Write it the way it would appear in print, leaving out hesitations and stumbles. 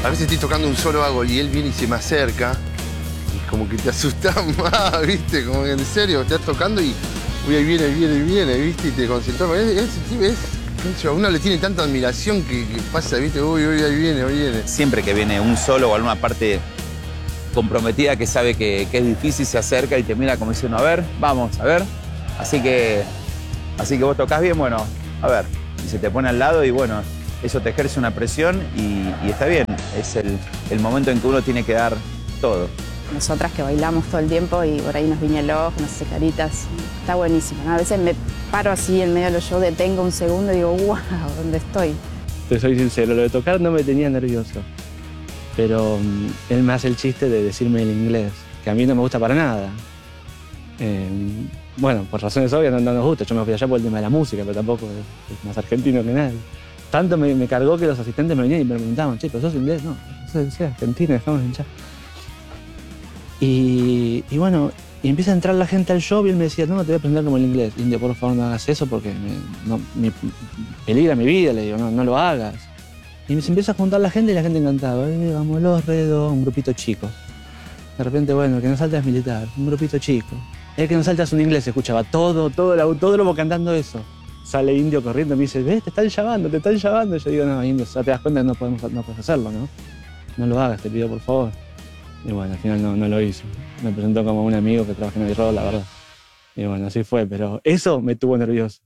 A veces estoy tocando un solo hago y él viene y se me acerca. Y como que te asustas más, ¿viste? Como que en serio, estás tocando y uy, ahí viene, ¿viste? Y te concentras. A uno le tiene tanta admiración que pasa, ¿viste? Uy, ahí viene. Siempre que viene un solo o alguna parte comprometida que sabe que es difícil, se acerca y te mira como diciendo, a ver, vamos, a ver. Así que vos tocás bien, bueno, a ver. Y se te pone al lado y bueno, eso te ejerce una presión y está bien. Es el momento en que uno tiene que dar todo. Nosotras que bailamos todo el tiempo y por ahí nos viña el ojo, nos hace caritas. Está buenísimo, ¿no? A veces me paro así en medio de los shows, detengo un segundo y digo, wow, ¿dónde estoy? Te soy sincero, lo de tocar no me tenía nervioso. Pero él me hace el chiste de decirme el inglés, que a mí no me gusta para nada. Bueno, por razones obvias no nos gusta. Yo me fui allá por el tema de la música, pero tampoco es más argentino que nadie. Tanto me cargó que los asistentes me venían y me preguntaban, che, ¿pero sos inglés? No, soy argentino, dejamos de hinchar. Y bueno, y empieza a entrar la gente al show y él me decía, no, te voy a aprender como el inglés. Indio, por favor, no hagas eso porque peligra mi vida, le digo, no lo hagas. Y se empieza a juntar la gente y la gente encantaba. Vamos los redos, un grupito chico. De repente, bueno, el que no salta es militar, un grupito chico. El que no salta es un inglés, escuchaba todo el autódromo cantando eso. Sale Indio corriendo y me dice, ves, te están llamando. Yo digo, no, Indio, ya te das cuenta que no puedes hacerlo, ¿no? No lo hagas, te pido por favor. Y bueno, al final no lo hizo. Me presentó como un amigo que trabaja en el rock, la verdad. Y bueno, así fue, pero eso me tuvo nervioso.